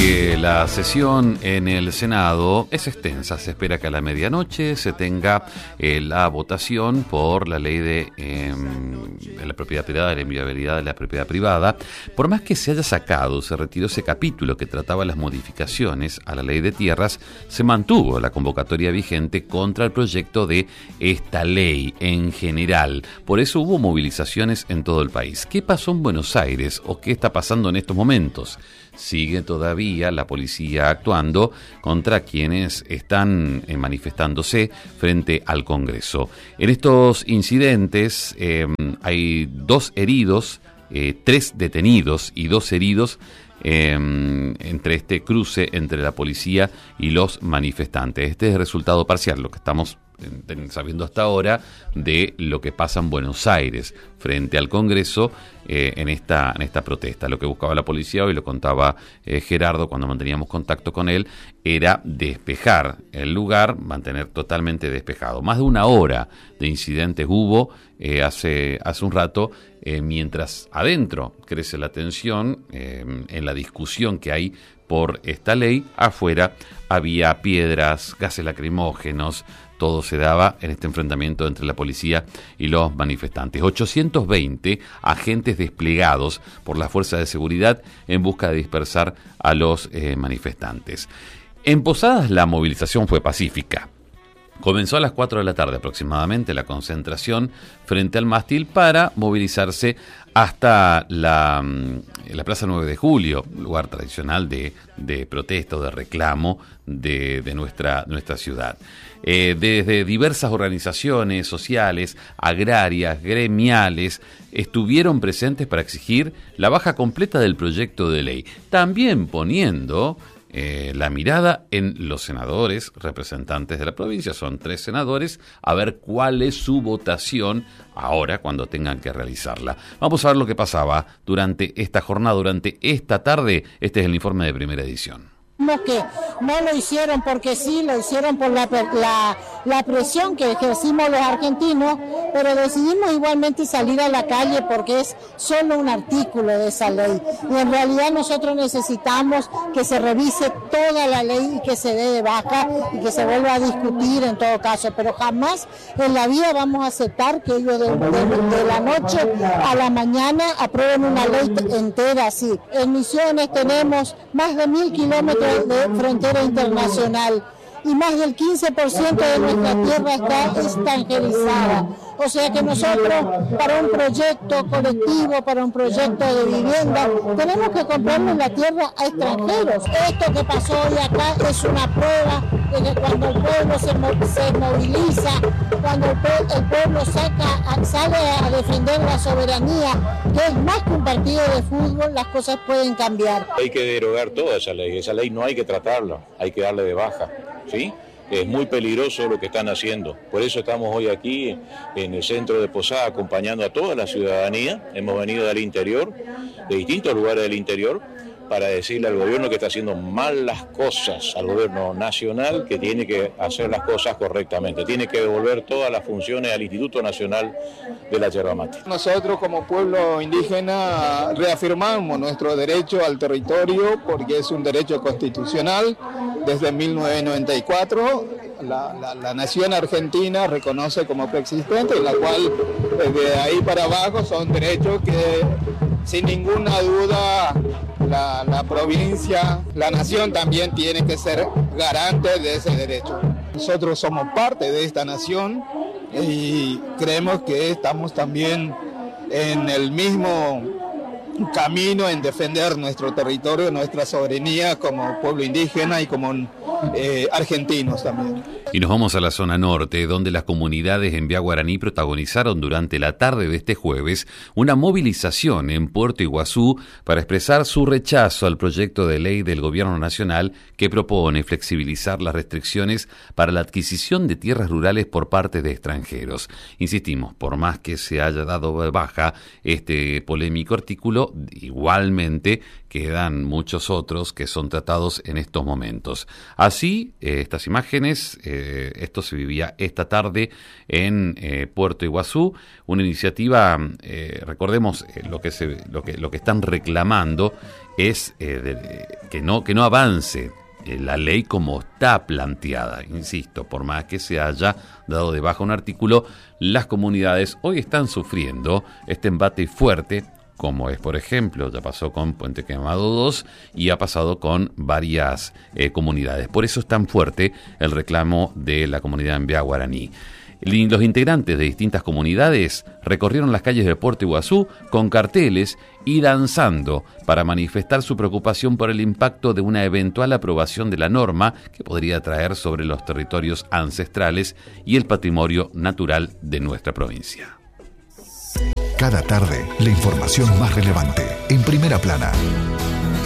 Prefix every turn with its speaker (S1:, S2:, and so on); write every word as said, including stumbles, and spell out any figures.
S1: Sigue la sesión en el Senado, es extensa, se espera que a la medianoche se tenga eh, la votación por la ley de, eh, de la propiedad privada, de la inviolabilidad de la propiedad privada. Por más que se haya sacado, se retiró ese capítulo que trataba las modificaciones a la ley de tierras, se mantuvo la convocatoria vigente contra el proyecto de esta ley en general. Por eso hubo movilizaciones en todo el país. ¿Qué pasó en Buenos Aires o qué está pasando en estos momentos? Sigue todavía la policía actuando contra quienes están eh, manifestándose frente al Congreso. En estos incidentes eh, hay dos heridos, eh, tres detenidos y dos heridos eh, entre este cruce entre la policía y los manifestantes. Este es el resultado parcial, lo que estamos sabiendo hasta ahora de lo que pasa en Buenos Aires frente al Congreso eh, en esta en esta protesta. Lo que buscaba la policía, hoy lo contaba eh, Gerardo cuando manteníamos contacto con él, era despejar el lugar, mantener totalmente despejado. Más de una hora de incidentes hubo eh, hace, hace un rato, eh, mientras adentro crece la tensión eh, en la discusión que hay por esta ley. Afuera había piedras, gases lacrimógenos. Todo se daba en este enfrentamiento entre la policía y los manifestantes. ochocientos veinte agentes desplegados por las fuerzas de seguridad en busca de dispersar a los eh, manifestantes. En Posadas la movilización fue pacífica. Comenzó a las cuatro de la tarde aproximadamente la concentración frente al mástil para movilizarse hasta la, la Plaza nueve de Julio, lugar tradicional de, de protesta o de reclamo de, de nuestra, nuestra ciudad. Eh, desde diversas organizaciones sociales, agrarias, gremiales, estuvieron presentes para exigir la baja completa del proyecto de ley, también poniendo eh, la mirada en los senadores representantes de la provincia. Son tres senadores, a ver cuál es su votación ahora cuando tengan que realizarla. Vamos a ver lo que pasaba durante esta jornada, durante esta tarde. Este es el informe de Primera Edición.
S2: Que no lo hicieron porque sí, lo hicieron por la, la, la presión que ejercimos los argentinos, pero decidimos igualmente salir a la calle porque es solo un artículo de esa ley. Y en realidad nosotros necesitamos que se revise toda la ley y que se dé de baja y que se vuelva a discutir en todo caso, pero jamás en la vida vamos a aceptar que ellos de, de, de la noche a la mañana aprueben una ley entera así. En Misiones tenemos más de mil kilómetros de frontera internacional y más del quince por ciento de nuestra tierra está extranjerizada. O sea que nosotros, para un proyecto colectivo, para un proyecto de vivienda, tenemos que comprarle la tierra a extranjeros. Esto que pasó hoy acá es una prueba de que cuando el pueblo se, se moviliza, cuando el, pue- el pueblo saca, sale a defender la soberanía, que es más que un partido de fútbol, las cosas pueden cambiar.
S3: Hay que derogar toda esa ley, esa ley no hay que tratarla, hay que darle de baja, ¿sí? Es muy peligroso lo que están haciendo. Por eso estamos hoy aquí en el centro de Posada acompañando a toda la ciudadanía. Hemos venido del interior, de distintos lugares del interior, para decirle al gobierno que está haciendo mal las cosas, al gobierno nacional que tiene que hacer las cosas correctamente, tiene que devolver todas las funciones al Instituto Nacional de la Yerba Mate.
S4: Nosotros como pueblo indígena reafirmamos nuestro derecho al territorio porque es un derecho constitucional. Desde mil novecientos noventa y cuatro la, la, la nación argentina reconoce como preexistente, en la cual desde ahí para abajo son derechos que sin ninguna duda la, la provincia, la nación también tiene que ser garante de ese derecho. Nosotros somos parte de esta nación y creemos que estamos también en el mismo camino en defender nuestro territorio, nuestra soberanía como pueblo indígena y como eh, argentinos también.
S1: Y nos vamos a la zona norte, donde las comunidades en Vía Guaraní protagonizaron durante la tarde de este jueves una movilización en Puerto Iguazú para expresar su rechazo al proyecto de ley del Gobierno Nacional que propone flexibilizar las restricciones para la adquisición de tierras rurales por parte de extranjeros. Insistimos, por más que se haya dado de baja este polémico artículo, pero igualmente quedan muchos otros que son tratados en estos momentos. Así, eh, estas imágenes, eh, esto se vivía esta tarde en eh, Puerto Iguazú, una iniciativa, eh, recordemos, eh, lo que se, lo que lo que están reclamando es eh, de, que no que no avance la ley como está planteada. Insisto, por más que se haya dado de baja un artículo, las comunidades hoy están sufriendo este embate fuerte, como es, por ejemplo, ya pasó con Puente Quemado dos y ha pasado con varias eh, comunidades. Por eso es tan fuerte el reclamo de la comunidad en Vía Guaraní. Los integrantes de distintas comunidades recorrieron las calles de Puerto Iguazú con carteles y danzando para manifestar su preocupación por el impacto de una eventual aprobación de la norma que podría traer sobre los territorios ancestrales y el patrimonio natural de nuestra provincia.
S5: Cada tarde, la información más relevante en Primera Plana.